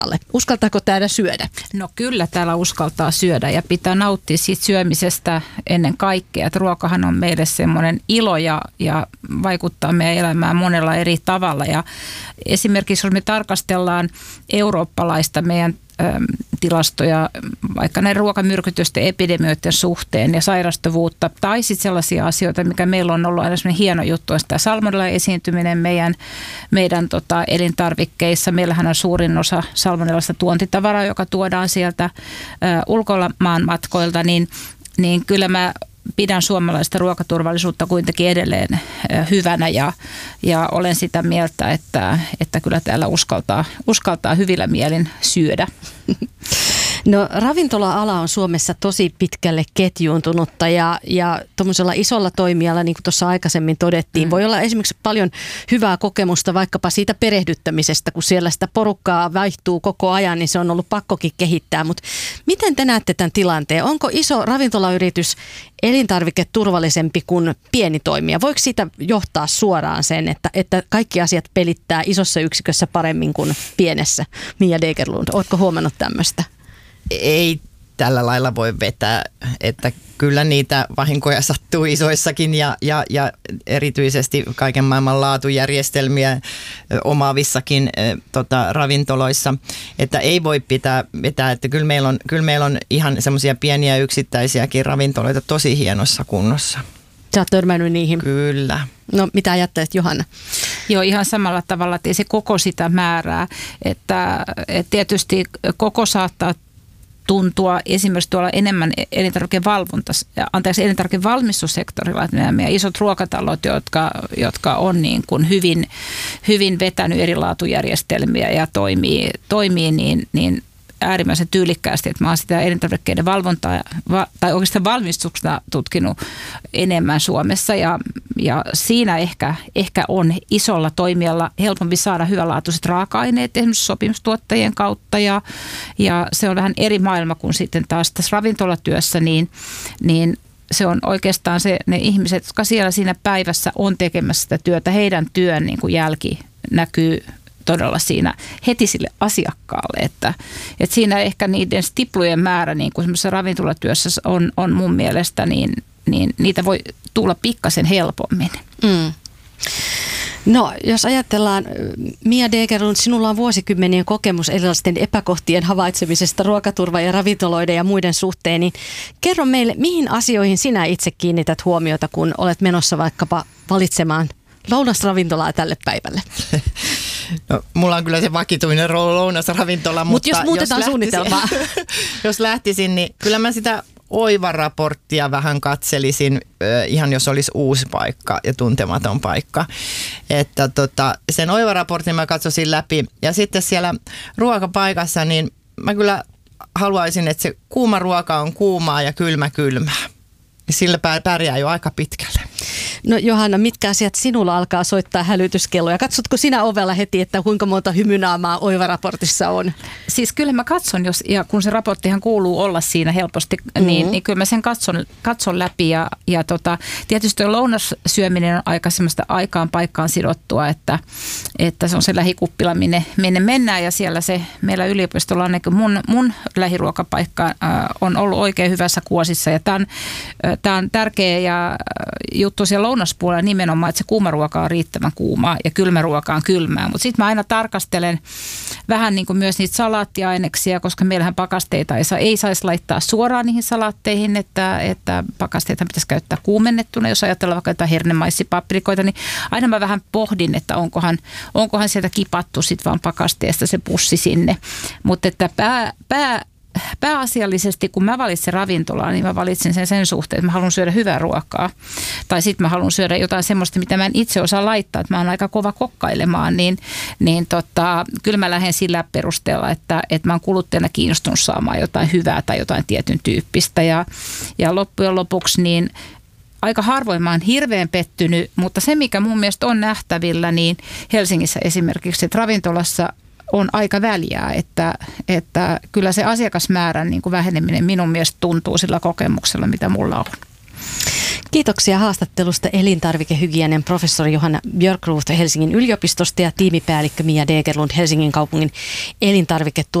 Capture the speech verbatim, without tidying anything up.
alle. Uskaltaako täällä syödä? No kyllä täällä uskaltaa syödä ja pitää nauttia siitä syömisestä ennen kaikkea. Että ruokahan on meille semmoinen ilo ja, ja vaikuttaa meidän elämään monella eri tavalla. Ja esimerkiksi jos me tarkastellaan eurooppalaista meidän tilastoja vaikka näiden ruokamyrkytysten epidemioiden suhteen ja sairastavuutta tai sitten sellaisia asioita, mikä meillä on ollut aina sellainen hieno juttu, on sitä salmonella esiintyminen meidän, meidän tota, elintarvikkeissa. Meillähän on suurin osa salmonellasta tuontitavaraa, joka tuodaan sieltä ä, ulkomaan matkoilta, niin, niin kyllä mä pidän suomalaista ruokaturvallisuutta kuitenkin edelleen hyvänä ja, ja olen sitä mieltä, että, että kyllä täällä uskaltaa, uskaltaa hyvillä mielin syödä. No ravintola-ala on Suomessa tosi pitkälle ketjuuntunutta ja, ja tuollaisella isolla toimijalla, niin kuin tuossa aikaisemmin todettiin, mm. voi olla esimerkiksi paljon hyvää kokemusta vaikkapa siitä perehdyttämisestä, kun siellä sitä porukkaa vaihtuu koko ajan, niin se on ollut pakkokin kehittää. Mutta miten te näette tämän tilanteen? Onko iso ravintolayritys elintarviketurvallisempi kuin pieni toimija? Voiko siitä johtaa suoraan sen, että, että kaikki asiat pelittää isossa yksikössä paremmin kuin pienessä? Mia Degerlund, ootko huomannut tämmöistä? Ei tällä lailla voi vetää, että kyllä niitä vahinkoja sattuu isoissakin ja, ja, ja erityisesti kaiken maailman laatujärjestelmiä omaavissakin tota, ravintoloissa, että ei voi pitää vetää, että kyllä meillä on, kyllä meillä on ihan semmoisia pieniä yksittäisiäkin ravintoloita tosi hienossa kunnossa. Sä oot törmännyt niihin. Kyllä. No mitä ajattelet, Johanna? Joo, ihan samalla tavalla, että ei se koko sitä määrää, että, että tietysti koko saattaa tuntua esimerkiksi tuolla enemmän elintarvikevalvonta, anteeksi elintarvikevalmistussektorilla, että nämä meidän isot ruokatalot, jotka, jotka on niin kuin hyvin, hyvin vetänyt eri laatujärjestelmiä ja toimii, toimii niin, niin äärimmäisen tyylikkäästi, että mä oon sitä elintarvikkeiden valvontaa tai oikeastaan valmistuksena tutkinut enemmän Suomessa ja, ja siinä ehkä, ehkä on isolla toimijalla helpompi saada hyvälaatuiset raaka-aineet esimerkiksi sopimustuottajien kautta ja, ja se on vähän eri maailma kuin sitten taas tässä ravintolatyössä, niin, niin se on oikeastaan se, ne ihmiset, jotka siellä siinä päivässä on tekemässä sitä työtä, heidän työn niin kuin jälki näkyy todella siinä heti sille asiakkaalle, että, että siinä ehkä niiden stiplujen määrä niin kuin semmoisessa ravintolatyössä on, on mun mielestä, niin, niin niitä voi tulla pikkasen helpommin. Mm. No, jos ajatellaan, Mia Degerlund, sinulla on vuosikymmenien kokemus erilaisten epäkohtien havaitsemisesta ruokaturva- ja ravintoloiden ja muiden suhteen, niin kerro meille, mihin asioihin sinä itse kiinnität huomiota, kun olet menossa vaikkapa valitsemaan lounasravintolaa tälle päivälle? No, mulla on kyllä se vakituinen lounasravintola, Mut mutta jos muutetaan jos suunnitelmaa. Jos lähtisin, niin kyllä mä sitä Oiva-raporttia vähän katselisin, ihan jos olisi uusi paikka ja tuntematon paikka. Että tota, sen Oiva-raportin mä katsoisin läpi ja sitten siellä ruokapaikassa, niin mä kyllä haluaisin, että se kuuma ruoka on kuumaa ja kylmä kylmää. Sillä pärjää jo aika pitkälle. No Johanna, mitkä asiat sinulla alkaa soittaa hälytyskelloja? Katsotko sinä ovella heti, että kuinka monta hymynaamaa Oiva-raportissa on? Siis kyllä mä katson, jos, ja kun se raporttihan kuuluu olla siinä helposti, mm-hmm. niin, niin kyllä mä sen katson, katson läpi. Ja, ja tota, tietysti lounassyöminen on aika semmoista aikaan paikkaan sidottua, että, että se on se lähikuppila, minne, minne mennään. Ja siellä se meillä yliopistolla on, mun, mun lähiruokapaikka äh, on ollut oikein hyvässä kuosissa. Ja tämä on, äh, tää on tärkeä ja juttu siellä lounaspuolella nimenomaan, että se kuuma ruoka on riittävän kuumaa ja kylmä ruoka on kylmää. Mutta sitten mä aina tarkastelen vähän niin kuin myös niitä salaattiaineksia, koska meillähän pakasteita ei, saa, ei saisi laittaa suoraan niihin salaatteihin, että, että pakasteita pitäisi käyttää kuumennettuna. Jos ajatellaan vaikka jotain hernemaisipaprikoita, niin aina mä vähän pohdin, että onkohan, onkohan sieltä kipattu sitten vaan pakasteesta se pussi sinne. Mutta että pää, pää Pääasiallisesti, kun mä valitsen ravintolaa, niin mä valitsen sen sen suhteen, että mä haluan syödä hyvää ruokaa. Tai sitten mä haluan syödä jotain semmoista, mitä mä en itse osaa laittaa, että mä oon aika kova kokkailemaan, niin, niin tota, kyllä mä lähden sillä perusteella, että, että mä oon kuluttajana kiinnostunut saamaan jotain hyvää tai jotain tietyn tyyppistä. Ja, ja loppujen lopuksi niin aika harvoin mä oon hirveän pettynyt, mutta se mikä mun mielestä on nähtävillä, niin Helsingissä esimerkiksi, että ravintolassa on aika väliä, että, että kyllä se asiakasmäärän niin kuin väheneminen minun mielestä tuntuu sillä kokemuksella, mitä mulla on. Kiitoksia haastattelusta elintarvikehygienen professori Johanna Björkroth Helsingin yliopistosta ja tiimipäällikkö Mia Degerlund Helsingin kaupungin elintarviketuotantoyhdistyksestä.